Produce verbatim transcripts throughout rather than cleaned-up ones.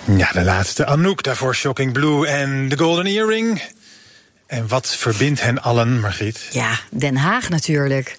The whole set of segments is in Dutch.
Ja, de laatste Anouk, daarvoor Shocking Blue en The Golden Earring. En wat verbindt hen allen, Margriet? Ja, Den Haag natuurlijk.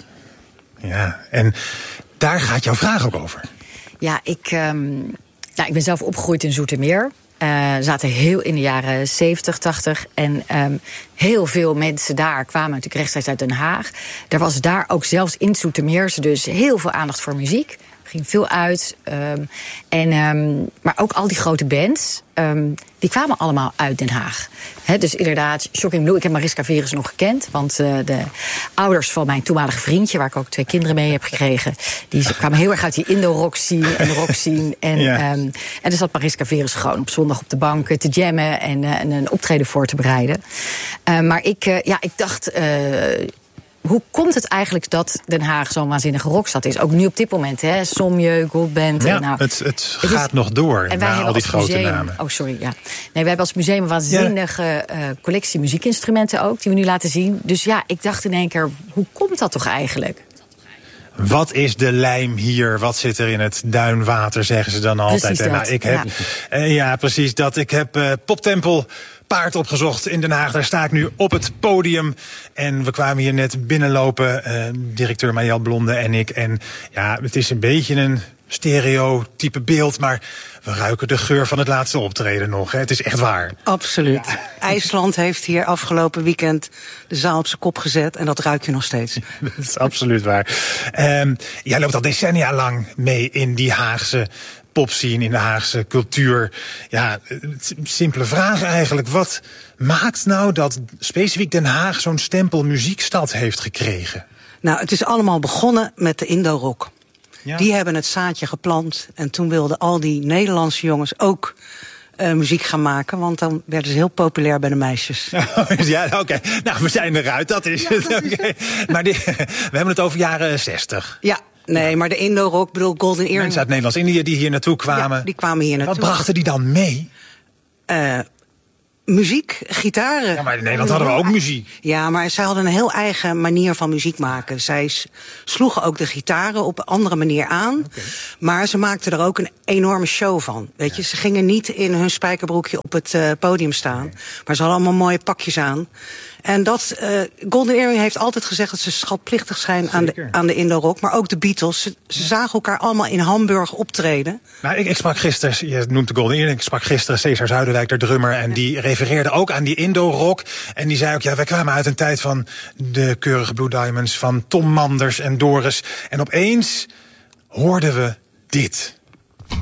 Ja, en daar gaat jouw vraag ook over. Ja, ik, um, nou, ik ben zelf opgegroeid in Zoetermeer. Uh, zaten heel in de jaren zeventig, tachtig. En um, heel veel mensen daar kwamen natuurlijk rechtstreeks uit Den Haag. Er was daar ook zelfs in Zoetermeer dus heel veel aandacht voor muziek. Er ging veel uit. Um, en, um, maar ook al die grote bands, um, die kwamen allemaal uit Den Haag. He, dus inderdaad, Shocking Blue. Ik heb Mariska Veres nog gekend. Want uh, de ouders van mijn toenmalige vriendje, waar ik ook twee kinderen mee heb gekregen, die kwamen heel erg uit die Indo-rock scene en de rock scene. En, ja. um, en dus zat Mariska Veres gewoon op zondag op de bank te jammen en, uh, en een optreden voor te bereiden. Uh, maar ik, uh, ja, ik dacht, Uh, hoe komt het eigenlijk dat Den Haag zo'n waanzinnige rockstad is? Ook nu op dit moment, hè? Sommieu, Goldband. Ja, nou, het, het gaat het is, nog door, en wij na al die grote museum, namen. Oh, sorry, ja. Nee, wij hebben als museum een waanzinnige ja. uh, collectie muziekinstrumenten ook, die we nu laten zien. Dus ja, ik dacht in één keer, hoe komt dat toch eigenlijk? Wat is de lijm hier? Wat zit er in het duinwater, zeggen ze dan altijd. Precies en, dat, nou, ik heb, ja. Uh, ja, precies dat. Ik heb uh, Poptempel Paard opgezocht in Den Haag. Daar sta ik nu op het podium. En we kwamen hier net binnenlopen, uh, directeur Marielle Blonde en ik. En ja, het is een beetje een stereotype beeld, maar we ruiken de geur van het laatste optreden nog. Hè. Het is echt waar. Absoluut. Ja. IJsland heeft hier afgelopen weekend de zaal op zijn kop gezet en dat ruik je nog steeds. Dat is absoluut waar. Um, jij loopt al decennia lang mee in die Haagse popscene, in de Haagse cultuur. Ja, simpele vraag eigenlijk. Wat maakt nou dat specifiek Den Haag zo'n stempel muziekstad heeft gekregen? Nou, het is allemaal begonnen met de Indo-rock. Ja. Die hebben het zaadje geplant. En toen wilden al die Nederlandse jongens ook uh, muziek gaan maken. Want dan werden ze heel populair bij de meisjes. Ja, oké. Okay. Nou, we zijn eruit. Dat is ja, het. Okay. Maar die, we hebben het over jaren zestig. Ja. Nee, maar de Indo-rock, bedoel Golden Earring. Mensen uit Nederlands-Indië die hier naartoe kwamen. Ja, die kwamen hier naartoe. Wat brachten die dan mee? Uh, muziek, gitaren. Ja, maar in Nederland hadden we ook muziek. Ja, maar zij hadden een heel eigen manier van muziek maken. Zij sloegen ook de gitaren op een andere manier aan. Okay. Maar ze maakten er ook een enorme show van. Weet je, ja. Ze gingen niet in hun spijkerbroekje op het uh, podium staan. Nee. Maar ze hadden allemaal mooie pakjes aan. En dat, uh, Golden Earring heeft altijd gezegd dat ze schatplichtig zijn aan de, aan de Indo-rock. Maar ook de Beatles. Ze, ze zagen elkaar allemaal in Hamburg optreden. Nou, ik, ik sprak gisteren, je noemt de Golden Earring, ik sprak gisteren Cesar Zuiderwijk, de drummer. En die refereerde ook aan die Indo-rock. En die zei ook, ja, wij kwamen uit een tijd van de keurige Blue Diamonds, van Tom Manders en Doris. En opeens hoorden we dit.